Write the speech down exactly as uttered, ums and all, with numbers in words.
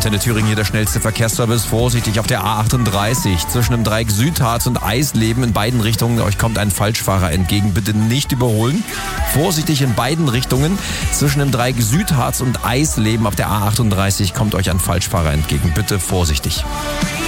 Antenne Thüringen hier der schnellste Verkehrsservice. Vorsichtig auf der A achtunddreißig zwischen dem Dreieck Südharz und Eisleben in beiden Richtungen. Euch kommt ein Falschfahrer entgegen. Bitte nicht überholen. Vorsichtig in beiden Richtungen. Zwischen dem Dreieck Südharz und Eisleben auf der A achtunddreißig kommt euch ein Falschfahrer entgegen. Bitte vorsichtig.